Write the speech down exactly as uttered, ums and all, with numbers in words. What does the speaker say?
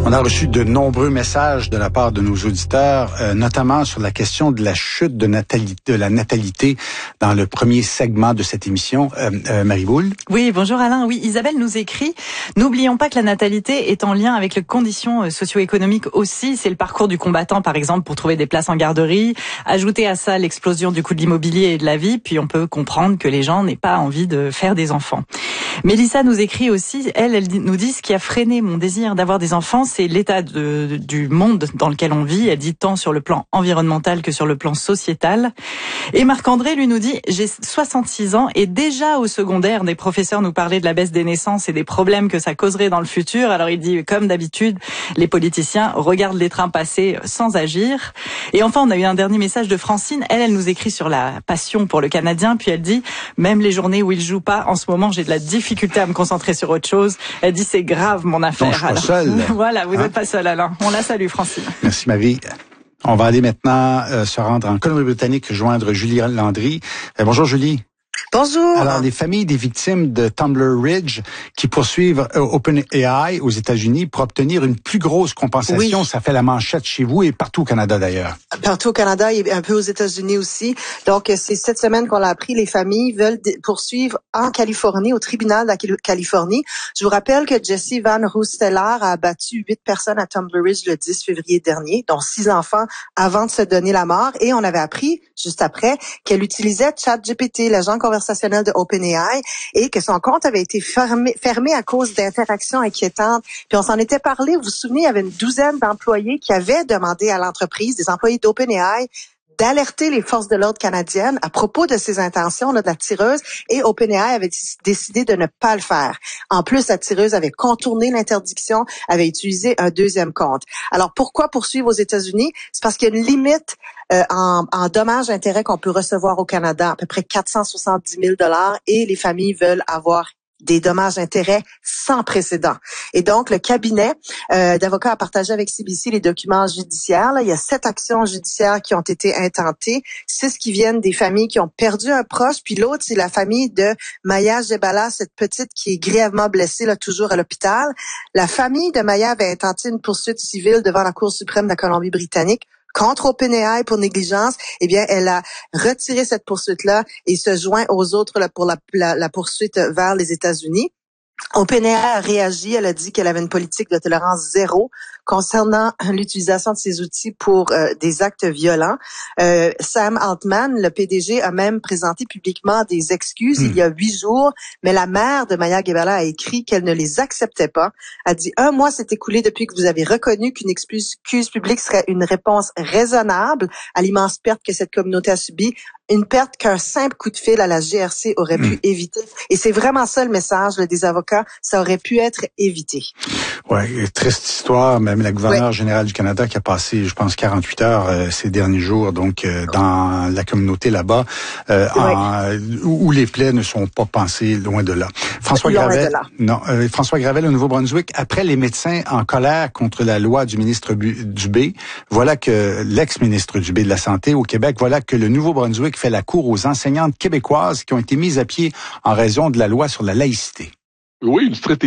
On a reçu de nombreux messages de la part de nos auditeurs, euh, notamment sur la question de la chute de, natalité, de la natalité dans le premier segment de cette émission. Euh, euh, Marie-Boule? Oui, bonjour Alain. Oui, Isabelle nous écrit « N'oublions pas que la natalité est en lien avec les conditions socio-économiques aussi. C'est le parcours du combattant, par exemple, pour trouver des places en garderie. Ajoutez à ça l'explosion du coût de l'immobilier et de la vie, puis on peut comprendre que les gens n'aient pas envie de faire des enfants. » Mélissa nous écrit aussi, elle, elle nous dit « Ce qui a freiné mon désir d'avoir des enfants, c'est l'état de, du monde dans lequel on vit. » Elle dit tant sur le plan environnemental que sur le plan sociétal. Et Marc-André, lui, nous dit « J'ai soixante-six ans et déjà au secondaire, des professeurs nous parlaient de la baisse des naissances et des problèmes que ça causerait dans le futur. » Alors il dit, comme d'habitude, les politiciens regardent les trains passer sans agir. Et enfin, on a eu un dernier message de Francine. Elle, elle nous écrit sur la passion pour le Canadien. Puis elle dit « Même les journées où il joue pas, en ce moment, j'ai de la difficulté à me concentrer sur autre chose. » Elle dit « C'est grave, mon affaire. » Non, je suis pas seul. Voilà, vous n'êtes hein? pas seul, Alain. On la salue, Francine. Merci, Marie. On va aller maintenant euh, se rendre en Colombie-Britannique, joindre Julie Landry. Euh, bonjour, Julie. Bonjour. Alors, les familles des victimes de Tumblr Ridge qui poursuivent euh, OpenAI aux États-Unis pour obtenir une plus grosse compensation, oui. Ça fait la manchette chez vous et partout au Canada d'ailleurs. Partout au Canada et un peu aux États-Unis aussi. Donc, c'est cette semaine qu'on l'a appris. Les familles veulent poursuivre en Californie, au tribunal de la Californie. Je vous rappelle que Jessie Van Roosteler a abattu huit personnes à Tumblr Ridge le dix février dernier, dont six enfants, avant de se donner la mort. Et on avait appris, juste après, qu'elle utilisait ChatGPT, l'agent conversationnel de OpenAI, et que son compte avait été fermé, fermé à cause d'interactions inquiétantes. Puis on s'en était parlé, vous vous souvenez, il y avait une douzaine d'employés qui avaient demandé à l'entreprise, des employés d'OpenAI, d'alerter les forces de l'ordre canadiennes à propos de ces intentions là, de la tireuse, et OpenAI avait décidé de ne pas le faire. En plus, la tireuse avait contourné l'interdiction, avait utilisé un deuxième compte. Alors, pourquoi poursuivre aux États-Unis? C'est parce qu'il y a une limite euh, en, en dommages intérêts qu'on peut recevoir au Canada, à peu près quatre cent soixante-dix mille dollars, et les familles veulent avoir des dommages intérêts sans précédent. Et donc, le cabinet euh, d'avocats a partagé avec C B C les documents judiciaires. Là, il y a sept actions judiciaires qui ont été intentées, six qui viennent des familles qui ont perdu un proche, puis l'autre, c'est la famille de Maya Jebala, cette petite qui est grièvement blessée, là, toujours à l'hôpital. La famille de Maya avait intenté une poursuite civile devant la Cour suprême de la Colombie-Britannique contre OpenAI pour négligence. Eh bien, elle a retiré cette poursuite-là et se joint aux autres là, pour la, la, la poursuite vers les États-Unis. OpenAI a réagi, elle a dit qu'elle avait une politique de tolérance zéro concernant l'utilisation de ces outils pour euh, des actes violents. Euh, Sam Altman, le P D G, a même présenté publiquement des excuses mmh. il y a huit jours, mais la mère de Maya Jebala a écrit qu'elle ne les acceptait pas. Elle a dit « Un mois s'est écoulé depuis que vous avez reconnu qu'une excuse publique serait une réponse raisonnable à l'immense perte que cette communauté a subie, une perte qu'un simple coup de fil à la G R C aurait mmh. pu éviter. » Et c'est vraiment ça le message là, des avocats, ça aurait pu être évité. Oui, triste histoire, même la gouverneure oui. générale du Canada qui a passé, je pense, quarante-huit heures euh, ces derniers jours, donc euh, dans la communauté là-bas, euh, oui. en, où, où les plaies ne sont pas pansées, loin de là. François loin Gravel, de là. non, euh, François Gravel au Nouveau-Brunswick, après les médecins en colère contre la loi du ministre Dubé, voilà que l'ex-ministre Dubé de la Santé au Québec, voilà que le Nouveau-Brunswick fait la cour aux enseignantes québécoises qui ont été mises à pied en raison de la loi sur la laïcité. Oui, une stratégie